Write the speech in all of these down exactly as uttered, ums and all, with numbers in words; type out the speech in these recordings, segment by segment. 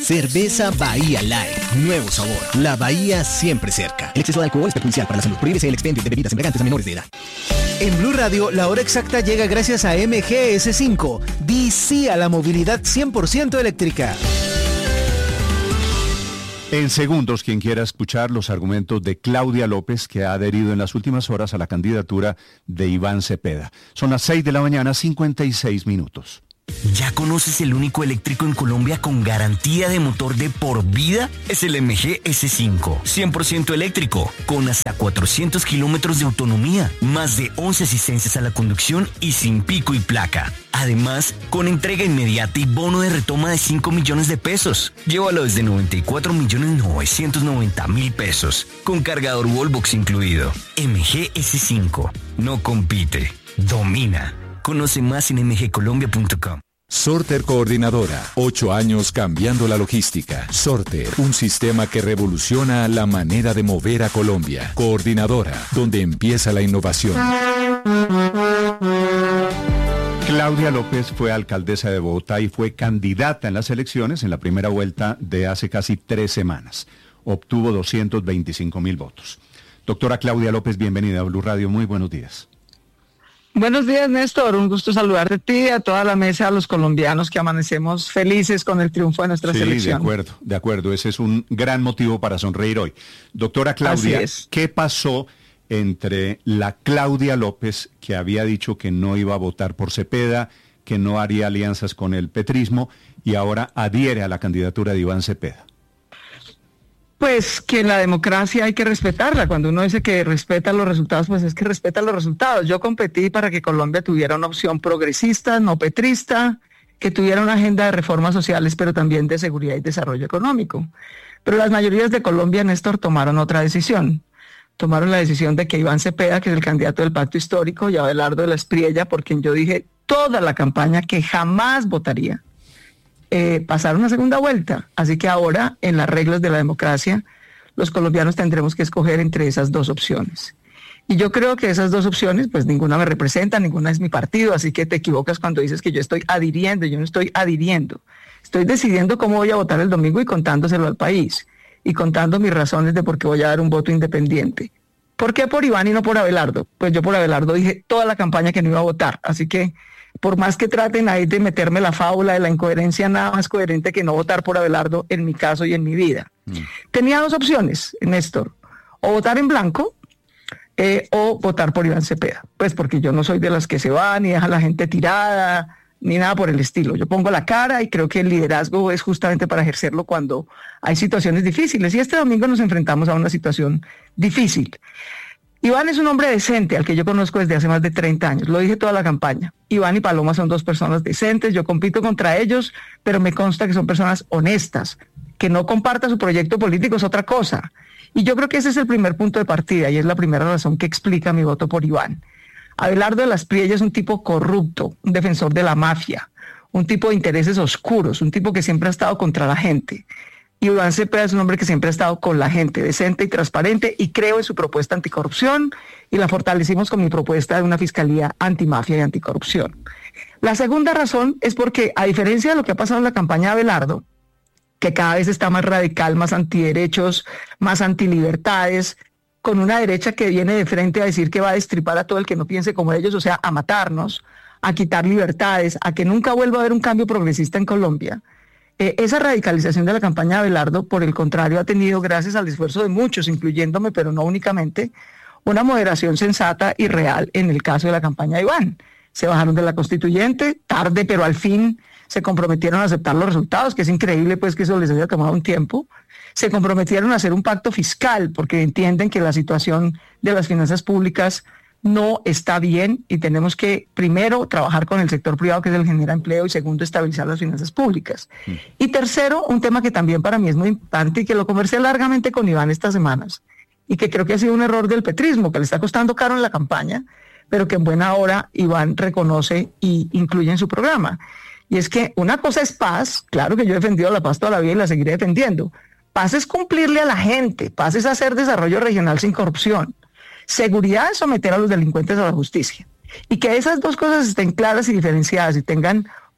Cerveza Bahía Light, nuevo sabor. La Bahía siempre cerca. El exceso de alcohol es perjudicial para la salud. Prohíbese el expendio de bebidas embriagantes a menores de edad. En Blue Radio, la hora exacta llega gracias a M G S cinco. Di sí a la movilidad cien por ciento eléctrica. En segundos, quien quiera escuchar los argumentos de Claudia López, que ha adherido en las últimas horas a la candidatura de Iván Cepeda. Son las seis de la mañana, cincuenta y seis minutos. ¿Ya conoces el único eléctrico en Colombia con garantía de motor de por vida? Es el M G S cinco, cien por ciento eléctrico, con hasta cuatrocientos kilómetros de autonomía, más de once asistencias a la conducción y sin pico y placa. Además, con entrega inmediata y bono de retoma de cinco millones de pesos. Llévalo desde noventa y cuatro millones novecientos noventa mil pesos, con cargador Wallbox incluido. M G S cinco, no compite, domina. Conoce más en m g colombia punto com. Sorter Coordinadora, ocho años cambiando la logística. Sorter, un sistema que revoluciona la manera de mover a Colombia. Coordinadora, donde empieza la innovación. Claudia López fue alcaldesa de Bogotá y fue candidata en las elecciones en la primera vuelta de hace casi tres semanas. Obtuvo doscientos veinticinco mil votos. Doctora Claudia López, bienvenida a Blue Radio. Muy buenos días. Buenos días, Néstor. Un gusto saludarte a ti y a toda la mesa, a los colombianos que amanecemos felices con el triunfo de nuestra sí, selección. Sí, de acuerdo, de acuerdo. Ese es un gran motivo para sonreír hoy. Doctora Claudia, ¿qué pasó entre la Claudia López, que había dicho que no iba a votar por Cepeda, que no haría alianzas con el petrismo, y ahora adhiere a la candidatura de Iván Cepeda? Pues que en la democracia hay que respetarla. Cuando uno dice que respeta los resultados, pues es que respeta los resultados. Yo competí para que Colombia tuviera una opción progresista, no petrista, que tuviera una agenda de reformas sociales, pero también de seguridad y desarrollo económico. Pero las mayorías de Colombia, Néstor, tomaron otra decisión. Tomaron la decisión de que Iván Cepeda, que es el candidato del Pacto Histórico, y Abelardo de la Espriella, por quien yo dije toda la campaña que jamás votaría, Eh, pasar una segunda vuelta. Así que ahora, en las reglas de la democracia, los colombianos tendremos que escoger entre esas dos opciones. Y yo creo que esas dos opciones, pues ninguna me representa, ninguna es mi partido, así que te equivocas cuando dices que yo estoy adhiriendo. Yo no estoy adhiriendo. Estoy decidiendo cómo voy a votar el domingo y contándoselo al país. Y contando mis razones de por qué voy a dar un voto independiente. ¿Por qué por Iván y no por Abelardo? Pues yo por Abelardo dije toda la campaña que no iba a votar, así que por más que traten ahí de meterme la fábula de la incoherencia, nada más coherente que no votar por Abelardo en mi caso y en mi vida. Mm. Tenía dos opciones, Néstor, o votar en blanco eh, o votar por Iván Cepeda, pues porque yo no soy de las que se van ni dejan a la gente tirada, ni nada por el estilo. Yo pongo la cara y creo que el liderazgo es justamente para ejercerlo cuando hay situaciones difíciles, y este domingo nos enfrentamos a una situación difícil. Iván es un hombre decente, al que yo conozco desde hace más de treinta años, lo dije toda la campaña. Iván y Paloma son dos personas decentes, yo compito contra ellos, pero me consta que son personas honestas. Que no comparta su proyecto político es otra cosa. Y yo creo que ese es el primer punto de partida, y es la primera razón que explica mi voto por Iván. Abelardo de la Espriella es un tipo corrupto, un defensor de la mafia, un tipo de intereses oscuros, un tipo que siempre ha estado contra la gente. Iván Cepeda es un hombre que siempre ha estado con la gente, decente y transparente, y creo en su propuesta anticorrupción, y la fortalecimos con mi propuesta de una fiscalía antimafia y anticorrupción. La segunda razón es porque, a diferencia de lo que ha pasado en la campaña de Abelardo, que cada vez está más radical, más antiderechos, más antilibertades, con una derecha que viene de frente a decir que va a destripar a todo el que no piense como ellos, o sea, a matarnos, a quitar libertades, a que nunca vuelva a haber un cambio progresista en Colombia. Eh, esa radicalización de la campaña de Abelardo, por el contrario, ha tenido, gracias al esfuerzo de muchos, incluyéndome, pero no únicamente, una moderación sensata y real en el caso de la campaña de Iván. Se bajaron de la constituyente, tarde, pero al fin se comprometieron a aceptar los resultados, que es increíble pues que eso les haya tomado un tiempo. Se comprometieron a hacer un pacto fiscal, porque entienden que la situación de las finanzas públicas no está bien y tenemos que, primero, trabajar con el sector privado, que es el que genera empleo, y segundo, estabilizar las finanzas públicas. Mm. Y tercero, un tema que también para mí es muy importante y que lo conversé largamente con Iván estas semanas, y que creo que ha sido un error del petrismo, que le está costando caro en la campaña, pero que en buena hora Iván reconoce y incluye en su programa. Y es que una cosa es paz, claro que yo he defendido la paz toda la vida y la seguiré defendiendo. Paz es cumplirle a la gente, paz es hacer desarrollo regional sin corrupción. Seguridad es someter a los delincuentes a la justicia. Y que esas dos cosas estén claras y diferenciadas y tengan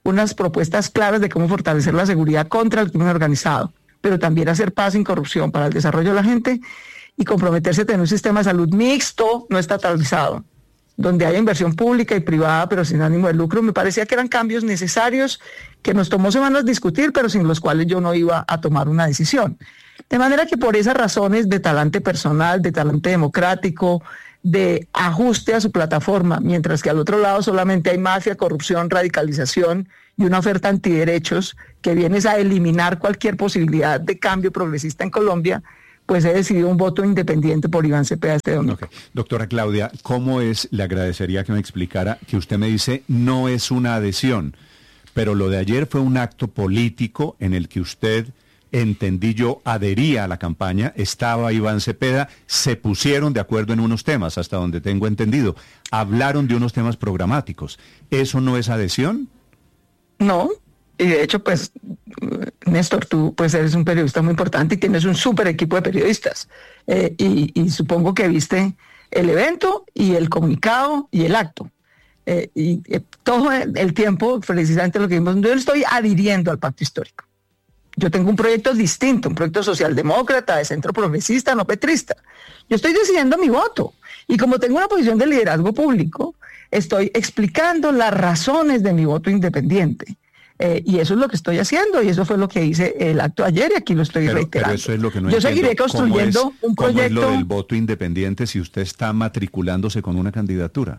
unas propuestas claras de cómo fortalecer la seguridad contra el crimen organizado, pero también hacer paz sin corrupción para el desarrollo de la gente y comprometerse a tener un sistema de salud mixto, no estatalizado, donde haya inversión pública y privada, pero sin ánimo de lucro. Me parecía que eran cambios necesarios que nos tomó semanas discutir, pero sin los cuales yo no iba a tomar una decisión. De manera que por esas razones de talante personal, de talante democrático, de ajuste a su plataforma, mientras que al otro lado solamente hay mafia, corrupción, radicalización y una oferta antiderechos que viene a eliminar cualquier posibilidad de cambio progresista en Colombia, pues he decidido un voto independiente por Iván Cepeda este domingo. Okay. Doctora Claudia, ¿cómo es? Le agradecería que me explicara que usted me dice no es una adhesión, pero lo de ayer fue un acto político en el que usted, entendí yo, adhería a la campaña, estaba Iván Cepeda, se pusieron de acuerdo en unos temas, hasta donde tengo entendido, hablaron de unos temas programáticos. ¿Eso no es adhesión? No. Y de hecho, pues, Néstor, tú pues eres un periodista muy importante y tienes un súper equipo de periodistas. Eh, y, y supongo que viste el evento y el comunicado y el acto. Eh, y eh, todo el tiempo, precisamente lo que vimos, yo estoy adhiriendo al pacto histórico. Yo tengo un proyecto distinto, un proyecto socialdemócrata, de centro progresista, no petrista. Yo estoy decidiendo mi voto. Y como tengo una posición de liderazgo público, estoy explicando las razones de mi voto independiente. Eh, y eso es lo que estoy haciendo, y eso fue lo que hice el acto ayer, y aquí lo estoy pero, reiterando. Pero eso es lo que no Yo entiendo. seguiré construyendo ¿Cómo es, un proyecto. ¿Cómo es lo del voto independiente si usted está matriculándose con una candidatura?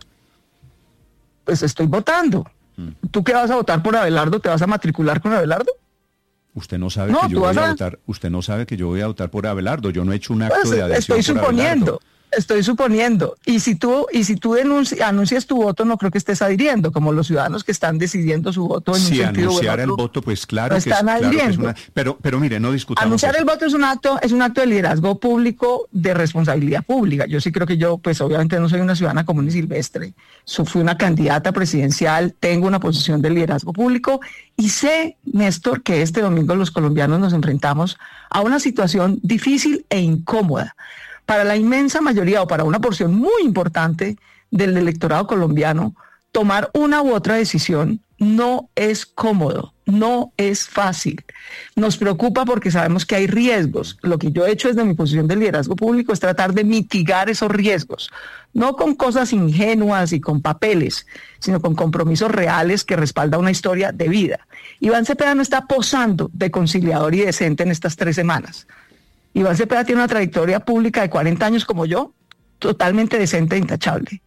Pues estoy votando. Mm. ¿Tú qué vas a votar por Abelardo? ¿Te vas a matricular con Abelardo? Usted no sabe no, que yo voy a... a votar. Usted no sabe que yo voy a votar por Abelardo. Yo no he hecho un acto pues, de adhesión estoy por suponiendo. Abelardo. Estoy suponiendo, y si tú y si tú denunci- anuncias tu voto, no creo que estés adhiriendo, como los ciudadanos que están decidiendo su voto en si un sentido. Si anunciar bueno, el voto, pues claro, no que, es, están claro que es una... Pero, pero mire, no discutamos Anunciar eso. el voto es un acto, es un acto de liderazgo público, de responsabilidad pública. Yo sí creo que yo, pues obviamente no soy una ciudadana común y silvestre. So, fui una candidata presidencial, tengo una posición de liderazgo público y sé, Néstor, que este domingo los colombianos nos enfrentamos a una situación difícil e incómoda. Para la inmensa mayoría o para una porción muy importante del electorado colombiano, tomar una u otra decisión no es cómodo, no es fácil. Nos preocupa porque sabemos que hay riesgos. Lo que yo he hecho desde mi posición de liderazgo público es tratar de mitigar esos riesgos, no con cosas ingenuas y con papeles, sino con compromisos reales que respaldan una historia de vida. Iván Cepeda no está posando de conciliador y decente en estas tres semanas. Iván Cepeda tiene una trayectoria pública de cuarenta años como yo, totalmente decente e intachable.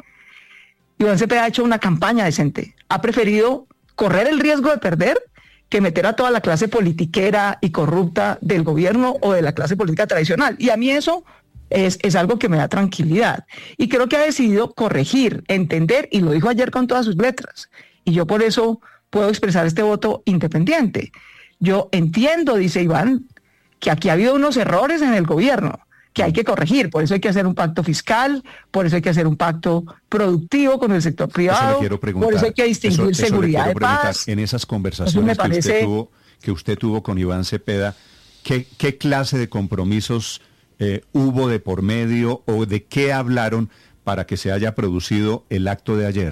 Iván Cepeda ha hecho una campaña decente. Ha preferido correr el riesgo de perder que meter a toda la clase politiquera y corrupta del gobierno o de la clase política tradicional. Y a mí eso es, es algo que me da tranquilidad. Y creo que ha decidido corregir, entender, y lo dijo ayer con todas sus letras. Y yo por eso puedo expresar este voto independiente. Yo entiendo, dice Iván, que aquí ha habido unos errores en el gobierno que hay que corregir, por eso hay que hacer un pacto fiscal, por eso hay que hacer un pacto productivo con el sector privado, por eso hay que distinguir eso, eso seguridad de paz. En esas conversaciones que, parece... usted tuvo, que usted tuvo con Iván Cepeda, ¿qué, qué clase de compromisos eh, hubo de por medio o de qué hablaron para que se haya producido el acto de ayer?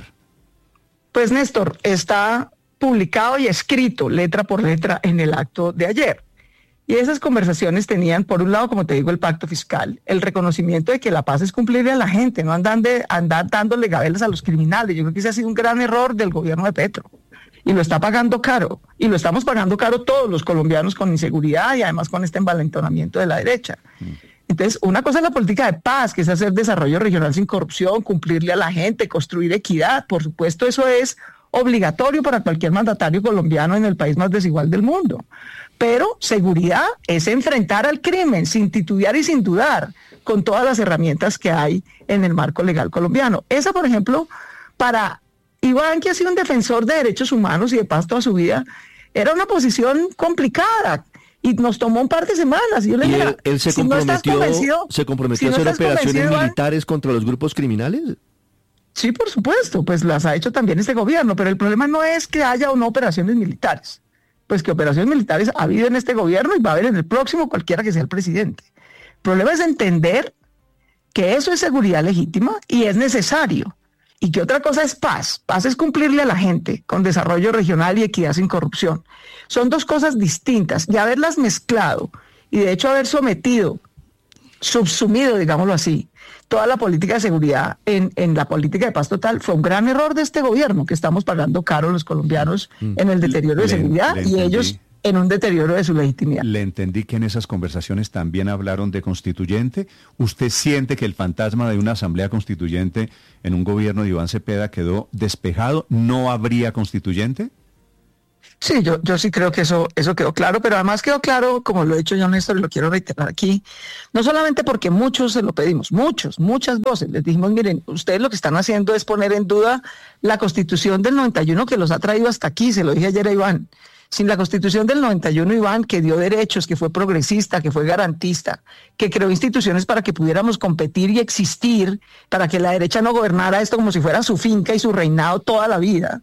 Pues Néstor, está publicado y escrito letra por letra en el acto de ayer. Y esas conversaciones tenían, por un lado, como te digo, el pacto fiscal, el reconocimiento de que la paz es cumplirle a la gente, no andan de, andar dándole gabelas a los criminales. Yo creo que ese ha sido un gran error del gobierno de Petro. Y lo está pagando caro. Y lo estamos pagando caro todos los colombianos con inseguridad y además con este envalentonamiento de la derecha. Entonces, una cosa es la política de paz, que es hacer desarrollo regional sin corrupción, cumplirle a la gente, construir equidad. Por supuesto, eso es obligatorio para cualquier mandatario colombiano en el país más desigual del mundo. Pero seguridad es enfrentar al crimen sin titubear y sin dudar, con todas las herramientas que hay en el marco legal colombiano. Esa, por ejemplo, para Iván, que ha sido un defensor de derechos humanos y de paz toda su vida, era una posición complicada y nos tomó un par de semanas. Y yo le dije, él, él se si comprometió, no se comprometió si a no hacer operaciones Iván, militares contra los grupos criminales. Sí, por supuesto, pues las ha hecho también este gobierno, pero el problema no es que haya o no operaciones militares. Pues que operaciones militares ha habido en este gobierno y va a haber en el próximo, cualquiera que sea el presidente. El problema es entender que eso es seguridad legítima y es necesario. y que otra cosa es paz. Paz es cumplirle a la gente con desarrollo regional y equidad sin corrupción. Son dos cosas distintas, y haberlas mezclado y de hecho haber sometido, subsumido, digámoslo así, toda la política de seguridad en, en la política de paz total fue un gran error de este gobierno, que estamos pagando caro los colombianos en el deterioro de le, seguridad le y ellos en un deterioro de su legitimidad. Le entendí que en esas conversaciones también hablaron de constituyente. ¿Usted siente que el fantasma de una asamblea constituyente en un gobierno de Iván Cepeda quedó despejado? ¿No habría constituyente? Sí, yo, yo sí creo que eso, eso quedó claro, pero además quedó claro, como lo he dicho yo, Néstor, y lo quiero reiterar aquí, no solamente porque muchos se lo pedimos, muchos, muchas voces, les dijimos, miren, ustedes lo que están haciendo es poner en duda la Constitución del noventa y uno que los ha traído hasta aquí, se lo dije ayer a Iván. Sin la Constitución del noventa y uno, Iván, que dio derechos, que fue progresista, que fue garantista, que creó instituciones para que pudiéramos competir y existir, para que la derecha no gobernara esto como si fuera su finca y su reinado toda la vida.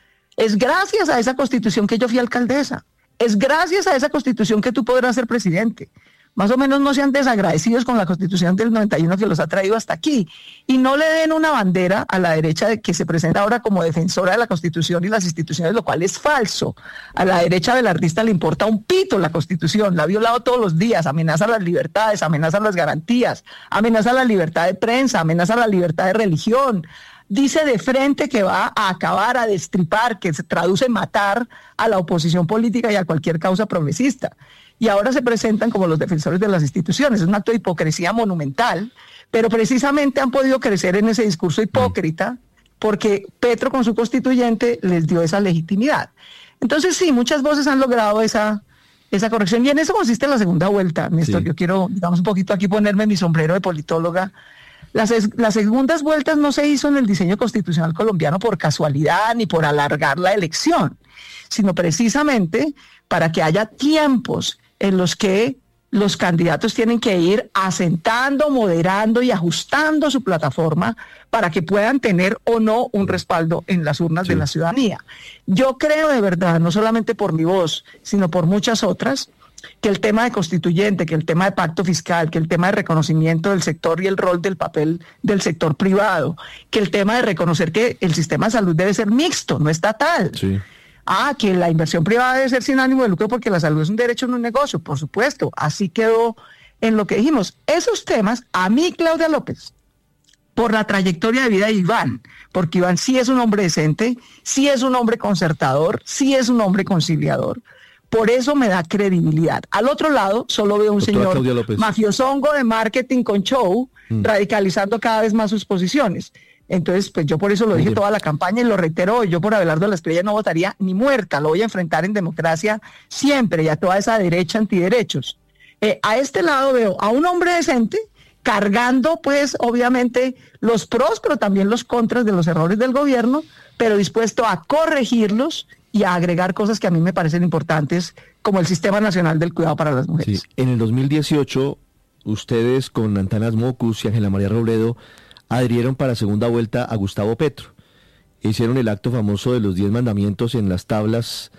Es gracias a esa Constitución que yo fui alcaldesa. Es gracias a esa Constitución que tú podrás ser presidente. Más o menos no sean desagradecidos con la Constitución del noventa y uno que los ha traído hasta aquí. Y no le den una bandera a la derecha de que se presenta ahora como defensora de la Constitución y las instituciones, lo cual es falso. A la derecha velardista le importa un pito la Constitución. La ha violado todos los días. Amenaza las libertades, amenaza las garantías, amenaza la libertad de prensa, amenaza la libertad de religión. Dice de frente que va a acabar, a destripar, que se traduce en matar a la oposición política y a cualquier causa progresista. Y ahora se presentan como los defensores de las instituciones. Es un acto de hipocresía monumental, pero precisamente han podido crecer en ese discurso hipócrita porque Petro con su constituyente les dio esa legitimidad. Entonces sí, muchas voces han logrado esa, esa corrección y en eso consiste la segunda vuelta, Néstor. Sí. Yo quiero, digamos, un poquito aquí ponerme mi sombrero de politóloga. Las, las segundas vueltas no se hizo en el diseño constitucional colombiano por casualidad ni por alargar la elección, sino precisamente para que haya tiempos en los que los candidatos tienen que ir asentando, moderando y ajustando su plataforma para que puedan tener o no un respaldo en las urnas sí. de la ciudadanía. Yo creo de verdad, no solamente por mi voz, sino por muchas otras, que el tema de constituyente, que el tema de pacto fiscal, que el tema de reconocimiento del sector y el rol del papel del sector privado, que el tema de reconocer que el sistema de salud debe ser mixto, no estatal. Sí. Ah, que la inversión privada debe ser sin ánimo de lucro porque la salud es un derecho, no un negocio, por supuesto. Así quedó en lo que dijimos. Esos temas, a mí, Claudia López, por la trayectoria de vida de Iván, porque Iván sí es un hombre decente, sí es un hombre concertador, sí es un hombre conciliador. Por eso me da credibilidad. Al otro lado, solo veo un Doctora señor mafiosongo de marketing con show, mm. radicalizando cada vez más sus posiciones. Entonces, pues yo por eso lo dije toda la campaña y lo reitero, yo por Abelardo de la Espriella no votaría ni muerta, lo voy a enfrentar en democracia siempre y a toda esa derecha antiderechos. Eh, a este lado veo a un hombre decente cargando pues obviamente los pros, pero también los contras de los errores del gobierno, pero dispuesto a corregirlos y a agregar cosas que a mí me parecen importantes, como el Sistema Nacional del Cuidado para las Mujeres. Sí. En el dos mil dieciocho, ustedes con Antanas Mocus y Ángela María Robledo adhirieron para segunda vuelta a Gustavo Petro. Hicieron el acto famoso de los diez mandamientos en las tablas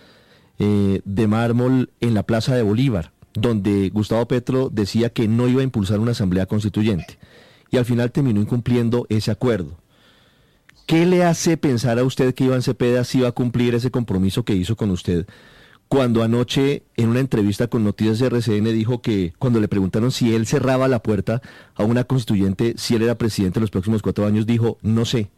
eh, de mármol en la Plaza de Bolívar, donde Gustavo Petro decía que no iba a impulsar una asamblea constituyente. Y al final terminó incumpliendo ese acuerdo. ¿Qué le hace pensar a usted que Iván Cepeda sí va a cumplir ese compromiso que hizo con usted? Cuando anoche, en una entrevista con Noticias R C N, dijo que cuando le preguntaron si él cerraba la puerta a una constituyente, si él era presidente en los próximos cuatro años, dijo, no sé.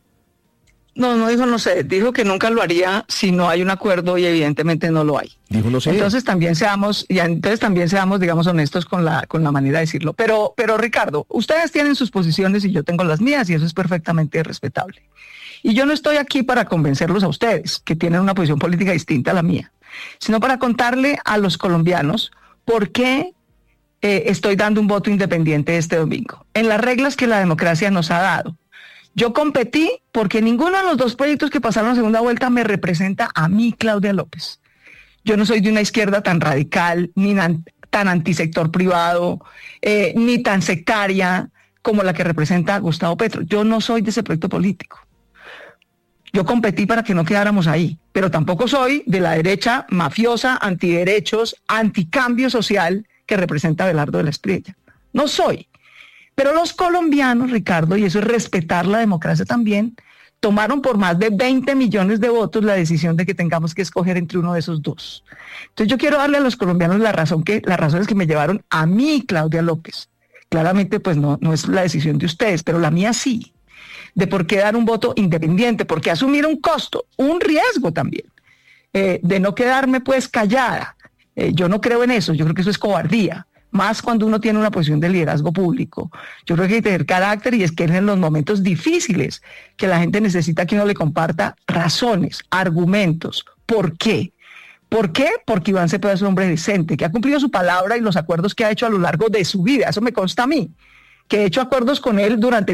No, no dijo no sé, dijo que nunca lo haría si no hay un acuerdo y evidentemente no lo hay. Dijo no sé. Entonces también seamos, y entonces también seamos, digamos, honestos con la, con la manera de decirlo. Pero, pero Ricardo, ustedes tienen sus posiciones y yo tengo las mías y eso es perfectamente respetable. Y yo no estoy aquí para convencerlos a ustedes, que tienen una posición política distinta a la mía, sino para contarle a los colombianos por qué eh, estoy dando un voto independiente este domingo, en las reglas que la democracia nos ha dado. Yo competí porque ninguno de los dos proyectos que pasaron a segunda vuelta me representa a mí, Claudia López. Yo no soy de una izquierda tan radical, ni tan antisector privado, eh, ni tan sectaria como la que representa Gustavo Petro. Yo no soy de ese proyecto político. Yo competí para que no quedáramos ahí, pero tampoco soy de la derecha mafiosa, antiderechos, anticambio social que representa Abelardo de la Espriella. No soy. Pero los colombianos, Ricardo, y eso es respetar la democracia también, tomaron por más de veinte millones de votos la decisión de que tengamos que escoger entre uno de esos dos. Entonces yo quiero darle a los colombianos la razón que, las razones que me llevaron a mí, Claudia López. Claramente, pues no, no es la decisión de ustedes, pero la mía sí. De por qué dar un voto independiente, por qué asumir un costo, un riesgo también, eh, de no quedarme pues callada. Eh, yo no creo en eso, yo creo que eso es cobardía. Más cuando uno tiene una posición de liderazgo público. Yo creo que hay que tener carácter y es que es en los momentos difíciles que la gente necesita que uno le comparta razones, argumentos. ¿Por qué? ¿Por qué? Porque Iván Cepeda es un hombre decente, que ha cumplido su palabra y los acuerdos que ha hecho a lo largo de su vida. Eso me consta a mí, que he hecho acuerdos con él durante